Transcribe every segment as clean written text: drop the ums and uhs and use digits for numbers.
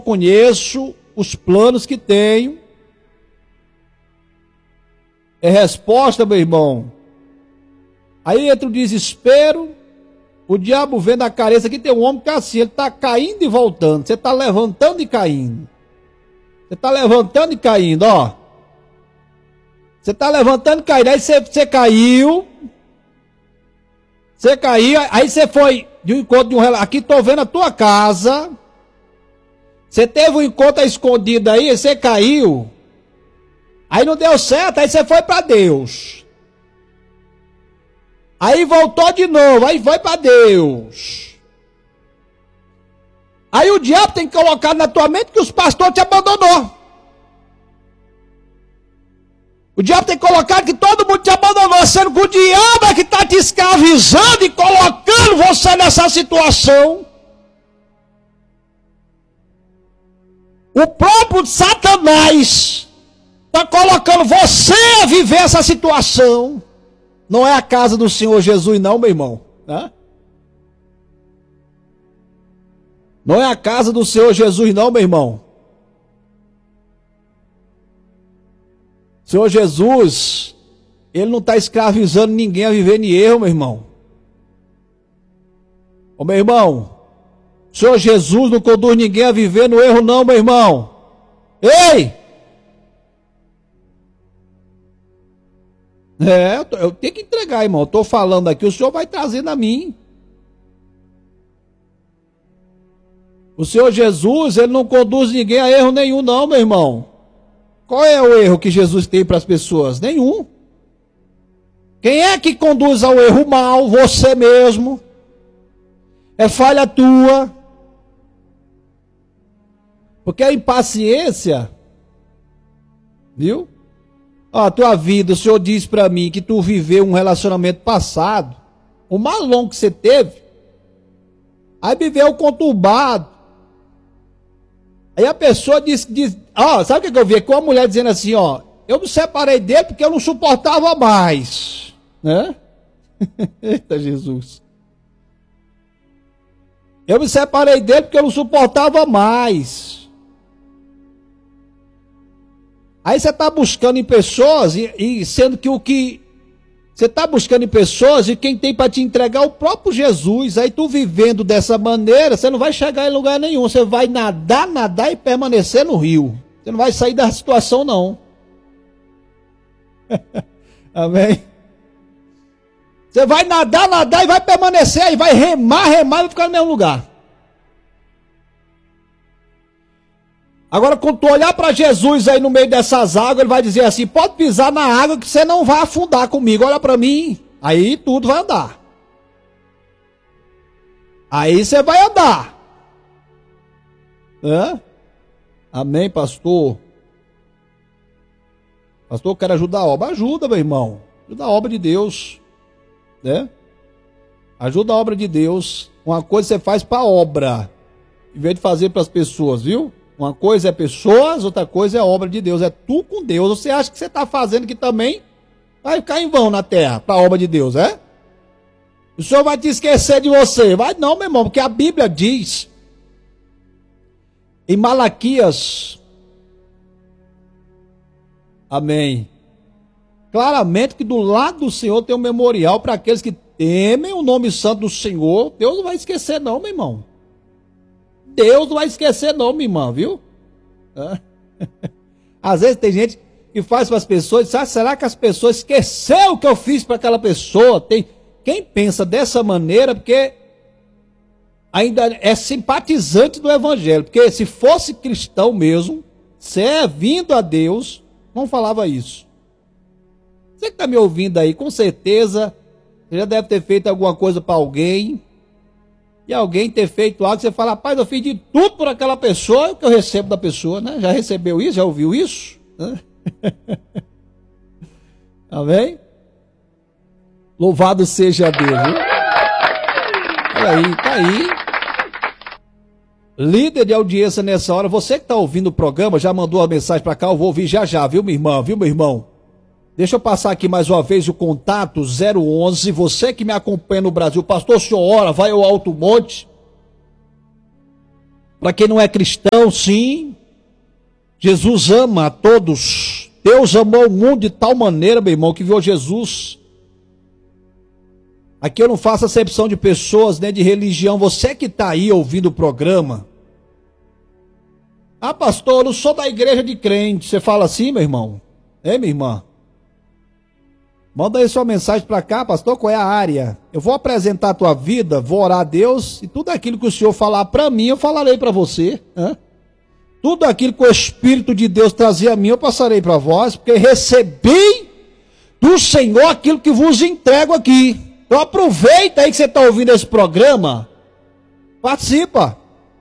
conheço os planos que tenho. É resposta, meu irmão. Aí entra o desespero. O diabo vendo a carência. Aqui tem um homem que é assim, ele está caindo e voltando. Você está levantando e caindo. Você está levantando e caindo, ó. Você está levantando e caindo. Aí você caiu. Você caiu. Aí você foi de um encontro de um relato. Aqui estou vendo a tua casa. Você teve um encontro escondido aí. Você caiu. Aí não deu certo. Aí você foi para Deus. Aí voltou de novo. Aí foi para Deus. Aí o diabo tem que colocar na tua mente que os pastores te abandonou. O diabo tem que colocar que todo mundo te abandonou, sendo que o diabo é que está te escravizando e colocando você nessa situação. O próprio Satanás está colocando você a viver essa situação. Não é a casa do Senhor Jesus não, meu irmão. Né? Não é a casa do Senhor Jesus não, meu irmão. O Senhor Jesus, Ele não está escravizando ninguém a viver em erro, meu irmão. Ô meu irmão, o Senhor Jesus não conduz ninguém a viver no erro não, meu irmão. Ei! Eu tenho que entregar, irmão. Eu estou falando aqui, o Senhor vai trazendo a mim. O Senhor Jesus, Ele não conduz ninguém a erro nenhum não, meu irmão. Qual é o erro que Jesus tem para as pessoas? Nenhum. Quem é que conduz ao erro mal? Você mesmo. É falha tua. Porque a impaciência, viu? Ó, a tua vida, o Senhor diz para mim que tu viveu um relacionamento passado, o mais longo que você teve, aí viveu conturbado. Aí a pessoa diz ó, sabe o que eu vi? Com a mulher dizendo assim, ó, eu me separei dele porque eu não suportava mais, né? Eita Jesus. Eu me separei dele porque eu não suportava mais. Aí você está buscando em pessoas, e sendo que o que você está buscando em pessoas, e quem tem para te entregar é o próprio Jesus. Aí tu vivendo dessa maneira, você não vai chegar em lugar nenhum. Você vai nadar e permanecer no rio. Você não vai sair da situação não. Amém? Você vai nadar e vai permanecer aí, vai remar e vai ficar no mesmo lugar. Agora, quando tu olhar para Jesus aí no meio dessas águas, ele vai dizer assim, pode pisar na água que você não vai afundar comigo, olha para mim. Aí tudo vai andar. Aí você vai andar. Hã? Amém, pastor? Pastor, eu quero ajudar a obra. Ajuda, meu irmão. Ajuda a obra de Deus. Né? Ajuda a obra de Deus. Uma coisa você faz para a obra, em vez de fazer para as pessoas, viu? Uma coisa é pessoas, outra coisa é obra de Deus. É tu com Deus. Você acha que você está fazendo que também vai ficar em vão na terra, para a obra de Deus, é? O Senhor vai te esquecer de você. Vai não, meu irmão, porque a Bíblia diz, em Malaquias, amém, claramente que do lado do Senhor tem um memorial para aqueles que temem o nome santo do Senhor. Deus não vai esquecer não, meu irmão. Deus não vai esquecer não, minha irmã, viu? Às vezes tem gente que faz para as pessoas, sabe, será que as pessoas esqueceram o que eu fiz para aquela pessoa? Tem quem pensa dessa maneira porque ainda é simpatizante do evangelho, porque se fosse cristão mesmo, servindo a Deus, não falava isso. Você que está me ouvindo aí, com certeza, você já deve ter feito alguma coisa para alguém, e alguém ter feito algo, você fala, rapaz, eu fiz de tudo por aquela pessoa, é o que eu recebo da pessoa, né? Já recebeu isso? Já ouviu isso? Amém? Louvado seja Deus, viu? Olha aí, tá aí. Líder de audiência nessa hora, você que está ouvindo o programa, já mandou a mensagem para cá, eu vou ouvir já, viu, minha irmã, viu, meu irmão? Deixa eu passar aqui mais uma vez o contato 011, você que me acompanha no Brasil, pastor, o senhor ora, vai ao Alto Monte, Para quem não é cristão, sim, Jesus ama a todos. Deus amou o mundo de tal maneira, meu irmão, que viu Jesus. Aqui eu não faço acepção de pessoas, nem de religião. Você que está aí ouvindo o programa. Ah, pastor, eu não sou da igreja de crente. Você fala assim, meu irmão? É, minha irmã? Manda aí sua mensagem para cá, pastor, qual é a área? Eu vou apresentar a tua vida, vou orar a Deus, e tudo aquilo que o Senhor falar para mim, eu falarei para você. Tudo aquilo que o Espírito de Deus trazia a mim, eu passarei para vós, porque recebi do Senhor aquilo que vos entrego aqui. Então aproveita aí que você está ouvindo esse programa, participa.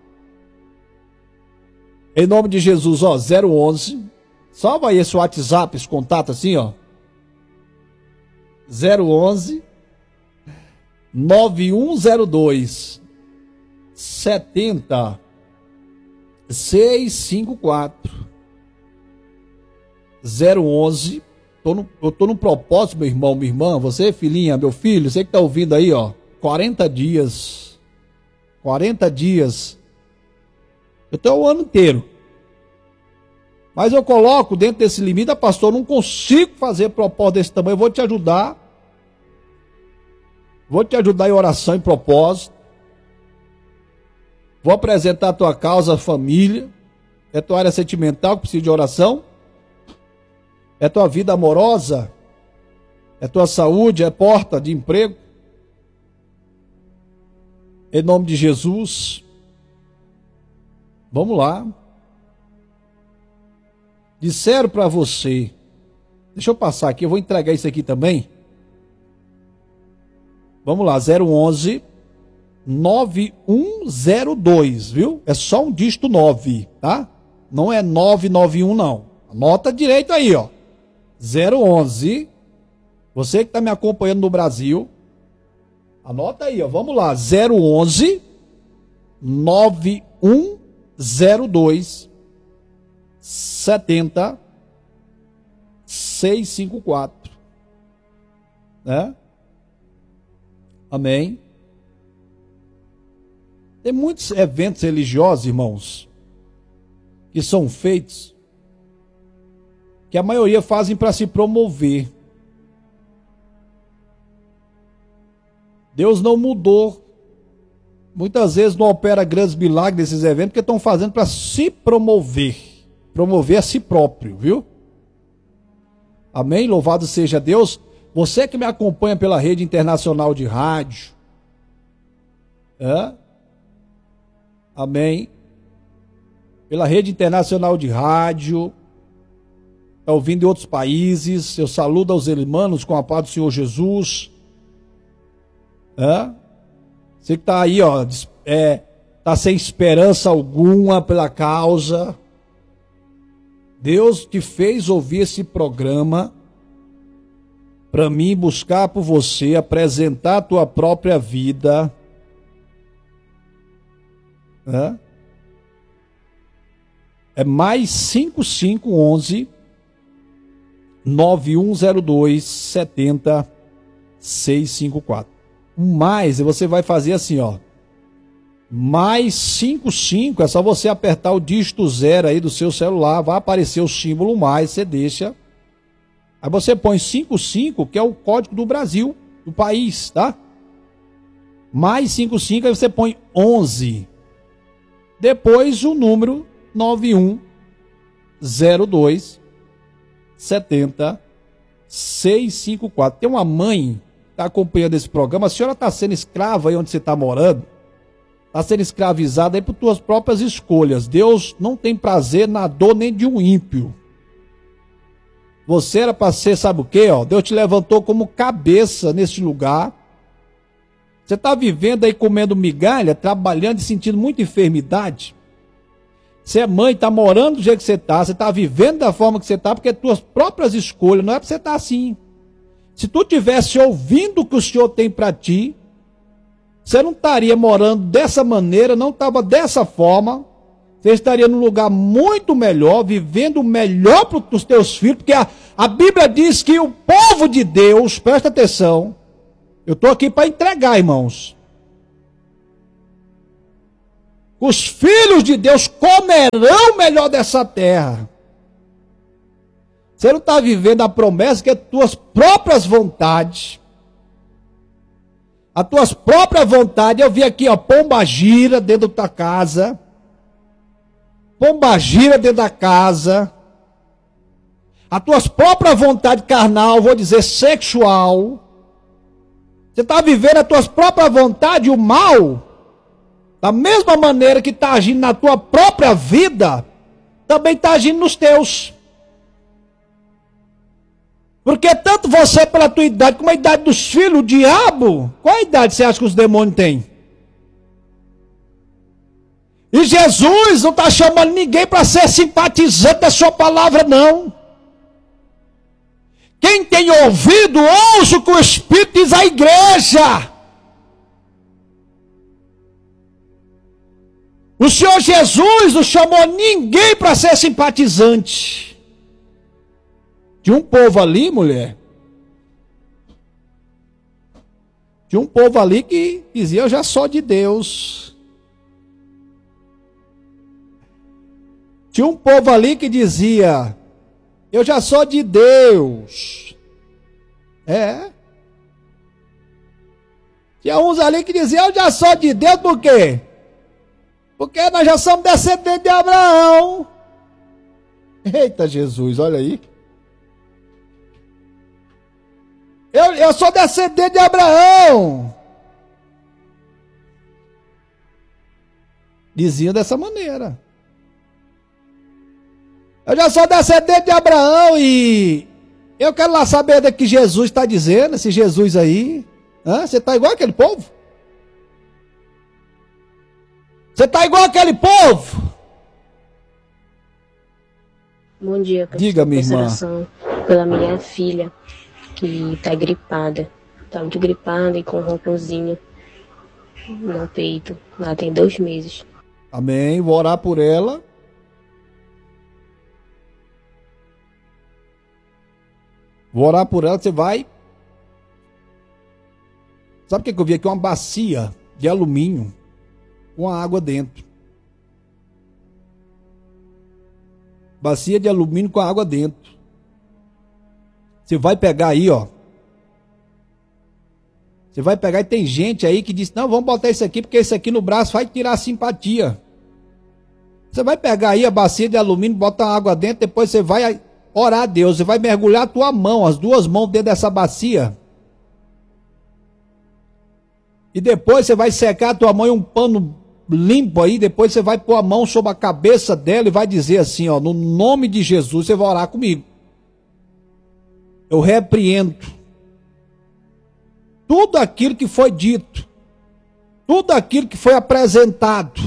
Em nome de Jesus, ó, 011, salva aí esse WhatsApp, esse contato assim, ó. 011 9102 70 654 011. Eu tô no propósito, meu irmão, minha irmã, você, filhinha, meu filho, você que tá ouvindo aí, ó, 40 dias. 40 dias. Eu tô o ano inteiro. Mas eu coloco dentro desse limite, pastor, eu não consigo fazer propósito desse tamanho, eu vou te ajudar. Vou te ajudar em oração e propósito. Vou apresentar a tua causa, família. É tua área sentimental que precisa de oração? É tua vida amorosa? É tua saúde? É porta de emprego? Em nome de Jesus. Vamos lá. Disseram para você. Deixa eu passar aqui, eu vou entregar isso aqui também. Vamos lá, 011 9102, viu? É só um dígito 9, tá? Não é 991 não. Anota direito aí, ó. 011. Você que está me acompanhando no Brasil, anota aí, ó. Vamos lá, 011 9102 70 654, né? Amém. Tem muitos eventos religiosos, irmãos, que são feitos, que a maioria fazem para se promover. Deus não mudou. Muitas vezes não opera grandes milagres nesses eventos, porque estão fazendo para se promover. Promover a si próprio, viu? Amém? Louvado seja Deus. Você que me acompanha pela rede internacional de rádio. Amém? Pela rede internacional de rádio. Está ouvindo em outros países. Eu saludo aos irmãos com a paz do Senhor Jesus. Você que está aí, ó, está sem esperança alguma pela causa. Deus te fez ouvir esse programa para mim buscar por você, apresentar a tua própria vida. É mais 5511 9102 70 654. Mais, você vai fazer assim, ó. Mais 55, é só você apertar o dígito 0 aí do seu celular, vai aparecer o símbolo mais, você deixa. Aí você põe 55, que é o código do Brasil, do país, tá? Mais 55, aí você põe 11. Depois o número 9102 70 654. Tem uma mãe que está acompanhando esse programa. A senhora está sendo escrava aí onde você está morando? Está sendo escravizada aí por tuas próprias escolhas. Deus não tem prazer na dor nem de um ímpio. Você era para ser, sabe o quê? Ó? Deus te levantou como cabeça nesse lugar. Você está vivendo aí comendo migalha, trabalhando e sentindo muita enfermidade. Você é mãe, está morando do jeito que você está vivendo da forma que você está, porque é tuas próprias escolhas, não é para você estar assim. Se tu tivesse ouvindo o que o Senhor tem para ti, você não estaria morando dessa maneira, não estava dessa forma. Você estaria num lugar muito melhor, vivendo melhor para os teus filhos, porque a Bíblia diz que o povo de Deus, presta atenção, eu estou aqui para entregar, irmãos. os filhos de Deus comerão o melhor dessa terra. Você não está vivendo a promessa que é tuas próprias vontades. As tuas próprias vontades. Eu vi aqui, ó, pombagira dentro da tua casa. Pombagira dentro da casa. As tuas próprias vontades carnal, vou dizer sexual. Você está vivendo as tuas próprias vontades, o mal. Da mesma maneira que está agindo na tua própria vida, também está agindo nos teus. Porque tanto você pela tua idade, como a idade dos filhos, o diabo, qual a idade você acha que os demônios têm? E Jesus não está chamando ninguém para ser simpatizante da sua palavra, não. Quem tem ouvido, ouça o que o Espírito diz à igreja. O Senhor Jesus não chamou ninguém para ser simpatizante. Tinha um povo ali, mulher. Tinha um povo ali que dizia, eu já sou de Deus. Tinha um povo ali que dizia, eu já sou de Deus. É. Tinha uns ali que diziam, eu já sou de Deus, por quê? Porque nós já somos descendentes de Abraão. Eita Jesus, olha aí. Eu sou descendente de Abraão. Diziam dessa maneira. Eu já sou descendente de Abraão e eu quero lá saber do que Jesus está dizendo, esse Jesus aí. Você está igual aquele povo? Você está igual aquele povo? Bom dia, diga, minha irmã. Pela minha filha, que está gripada. Está muito gripada e com roncozinho no peito. Ela tem 2 meses. Amém. Vou orar por ela. Vou orar por ela, você vai. Sabe o que eu vi aqui? Uma bacia de alumínio com a água dentro. Bacia de alumínio com a água dentro. Você vai pegar aí, ó. Você vai pegar e tem gente aí que diz, não, vamos botar isso aqui, porque isso aqui no braço vai tirar a simpatia. Você vai pegar aí a bacia de alumínio, bota a água dentro, depois você vai orar a Deus, você vai mergulhar a tua mão, as 2 mãos dentro dessa bacia. E depois você vai secar a tua mão em um pano limpo aí, depois você vai pôr a mão sobre a cabeça dela e vai dizer assim, ó, no nome de Jesus, você vai orar comigo. Eu repreendo tudo aquilo que foi dito, tudo aquilo que foi apresentado,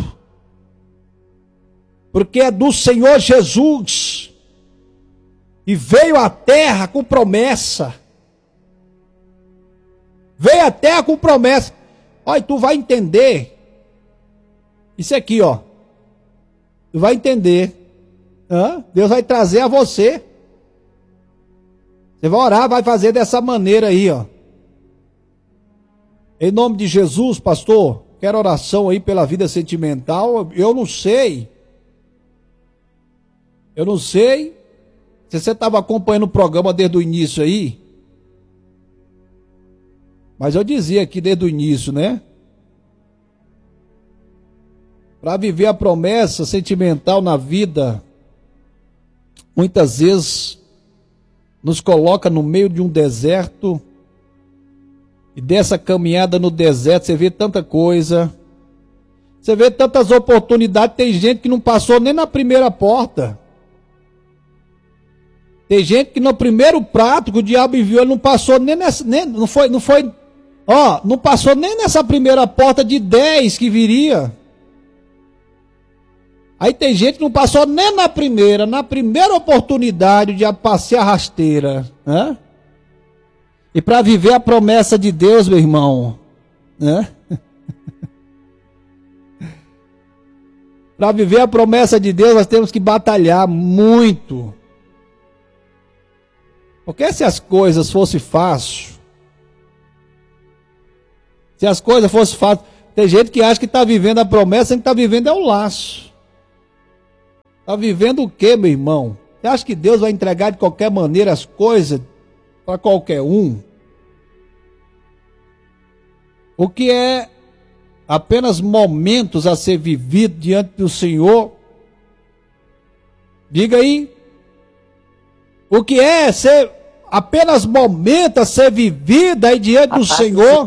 porque é do Senhor Jesus, e veio à terra com promessa, veio à terra com promessa. Olha, tu vai entender, isso aqui, ó, tu vai entender, Deus vai trazer a você. Você vai orar, vai fazer dessa maneira aí, ó. Em nome de Jesus, pastor, quero oração aí pela vida sentimental. Eu não sei se você estava acompanhando o programa desde o início aí. Mas eu dizia aqui desde o início, né? Para viver a promessa sentimental na vida, muitas vezes nos coloca no meio de um deserto, e dessa caminhada no deserto você vê tanta coisa, você vê tantas oportunidades. Tem gente que não passou nem na primeira porta, tem gente que no primeiro prato que o diabo enviou, ele não passou nem nessa, não passou nem nessa primeira porta de 10 que viria. Aí tem gente que não passou nem na primeira oportunidade, o diabo passou a rasteira, né? E para viver a promessa de Deus, meu irmão, né? Para viver a promessa de Deus, nós temos que batalhar muito. Porque se as coisas fossem fáceis, Tem gente que acha que está vivendo a promessa, que está vivendo é o laço. Está vivendo o quê, meu irmão? Você acha que Deus vai entregar de qualquer maneira as coisas para qualquer um? O que é apenas momentos a ser vivido diante do Senhor? Diga aí. O que é ser apenas momentos a ser vivido aí diante do Senhor?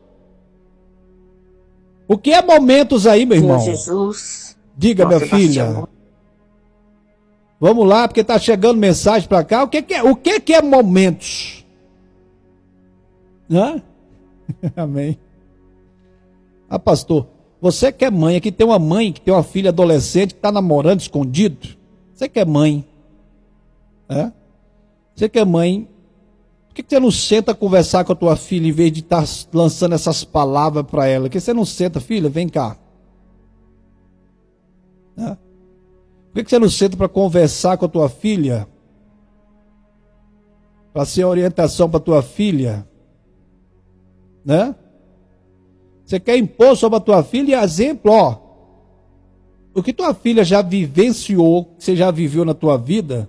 O que é momentos aí, meu irmão? Jesus. Diga, minha filha. Vamos lá, porque está chegando mensagem para cá. O que é momentos? Hã? Amém. Ah, pastor, você que é mãe, aqui tem uma mãe que tem uma filha adolescente que está namorando escondido. Você que é mãe. É? Você que é mãe. Por que você não senta a conversar com a tua filha em vez de estar lançando essas palavras para ela? Por que você não senta, filha? Vem cá. É? Por que você não senta para conversar com a tua filha? Para ser orientação para tua filha? Né? Você quer impor sobre a tua filha exemplo, ó. O que tua filha já vivenciou, que você já viveu na tua vida?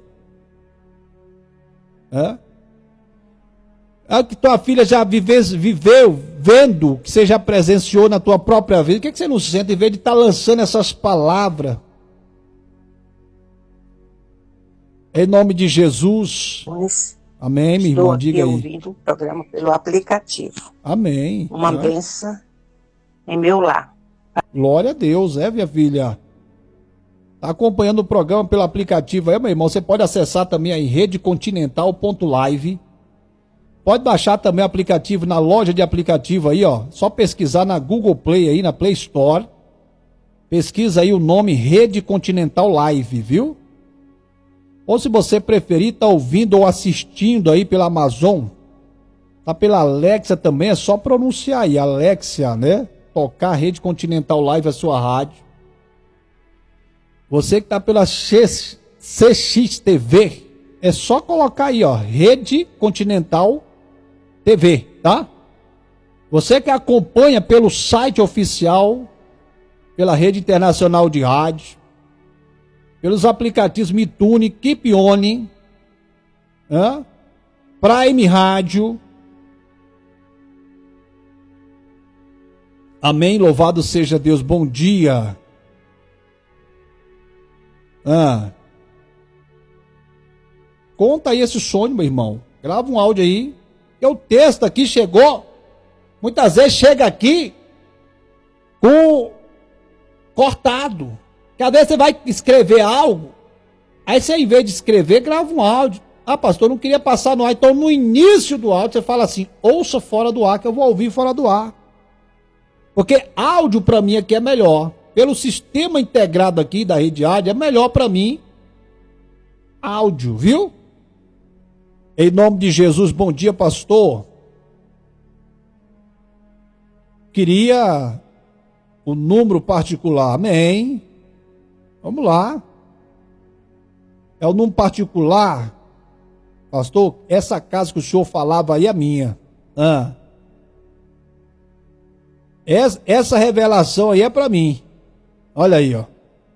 O que tua filha já viveu, vendo, que você já presenciou na tua própria vida. Por que você não senta em vez de estar lançando essas palavras? Em nome de Jesus. Amém, minha irmã, diga aí. Estou ouvindo o programa pelo aplicativo. Amém. Uma bênção em meu lar. Glória a Deus, minha filha. Está acompanhando o programa pelo aplicativo aí, meu irmão. Você pode acessar também aí redecontinental.live. Pode baixar também o aplicativo na loja de aplicativo aí, ó. Só pesquisar na Google Play aí, na Play Store. Pesquisa aí o nome Rede Continental Live, viu? Ou se você preferir, tá ouvindo ou assistindo aí pela Amazon, tá pela Alexa também, é só pronunciar aí, Alexa, né? Tocar Rede Continental Live, a sua rádio. Você que tá pela CXTV, é só colocar aí, ó, Rede Continental TV, tá? Você que acompanha pelo site oficial, pela Rede Internacional de Rádio, pelos aplicativos MeTune, Keep On, Prime Rádio. Amém, louvado seja Deus, bom dia. Conta aí esse sonho, meu irmão. Grava um áudio aí. O texto aqui chegou. Muitas vezes chega aqui com cortado. Às vezes você vai escrever algo, aí você, em vez de escrever, grava um áudio. Ah, pastor, não queria passar no ar. Então, no início do áudio, você fala assim, ouça fora do ar, que eu vou ouvir fora do ar. Porque áudio, para mim, aqui é melhor. Pelo sistema integrado aqui da Rede Rádio, é melhor para mim áudio, viu? Em nome de Jesus, bom dia, pastor. Queria o número particular, amém. Vamos lá. É o número particular. Pastor, essa casa que o senhor falava aí é minha. Essa revelação aí é para mim. Olha aí, ó.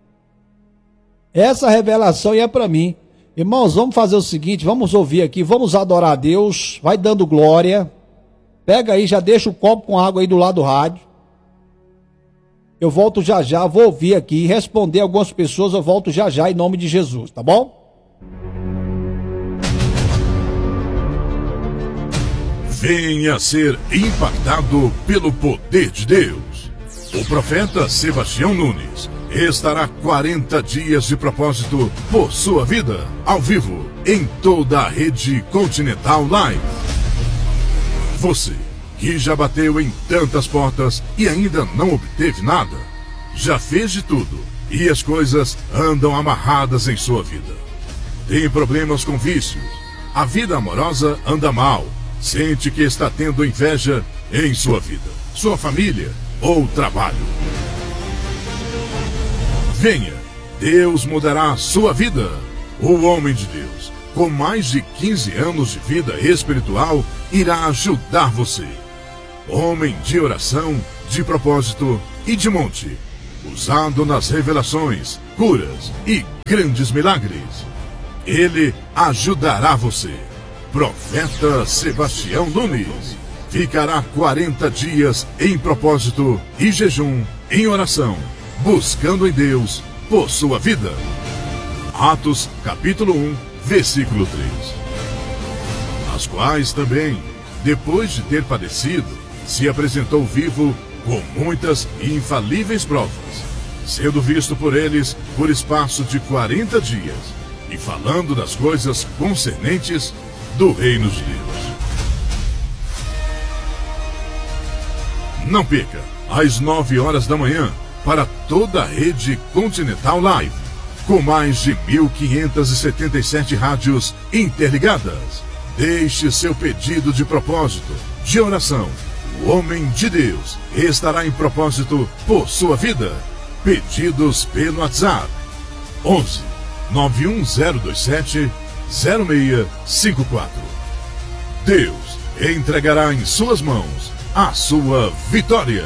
Essa revelação aí é para mim. Irmãos, vamos fazer o seguinte, vamos ouvir aqui, vamos adorar a Deus, vai dando glória. Pega aí, já deixa o copo com água aí do lado do rádio. Eu volto já já, vou ouvir aqui, responder algumas pessoas, eu volto já já em nome de Jesus, tá bom? Venha ser impactado pelo poder de Deus. O profeta Sebastião Nunes estará 40 dias de propósito por sua vida, ao vivo, em toda a Rede Continental Live. Você que já bateu em tantas portas e ainda não obteve nada, já fez de tudo e as coisas andam amarradas em sua vida. Tem problemas com vícios, a vida amorosa anda mal, sente que está tendo inveja em sua vida, sua família ou trabalho. Venha, Deus mudará a sua vida. O homem de Deus, com mais de 15 anos de vida espiritual, irá ajudar você. Homem de oração, de propósito e de monte, usado nas revelações, curas e grandes milagres. Ele ajudará você. Profeta Sebastião Nunes ficará 40 dias em propósito e jejum, em oração, buscando em Deus por sua vida. Atos capítulo 1, versículo 3. As quais também, depois de ter padecido, se apresentou vivo com muitas e infalíveis provas, sendo visto por eles por espaço de 40 dias, e falando das coisas concernentes do reino de Deus. Não perca, às 9 horas da manhã, para toda a rede Continental Live, com mais de 1.577 rádios interligadas. Deixe seu pedido de propósito, de oração. O homem de Deus estará em propósito por sua vida. Pedidos pelo WhatsApp 11 91027 0654. Deus entregará em suas mãos a sua vitória.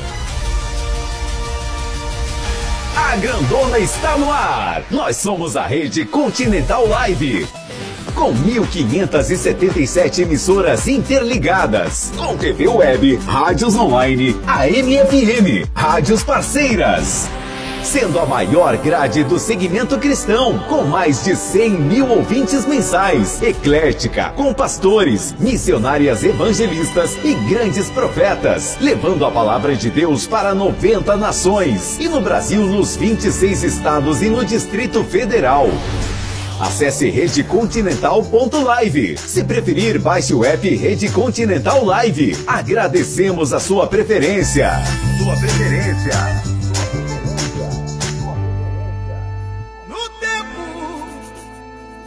A Grandona está no ar. Nós somos a rede Continental Live, com 1.577 emissoras interligadas, com TV web, rádios online, AM e FM, rádios parceiras, sendo a maior grade do segmento cristão, com mais de 100 mil ouvintes mensais, eclética, com pastores, missionárias evangelistas e grandes profetas, levando a palavra de Deus para 90 nações, e no Brasil, nos 26 estados e no Distrito Federal. Acesse redecontinental.live. Se preferir, baixe o app Rede Continental Live. Agradecemos a sua preferência.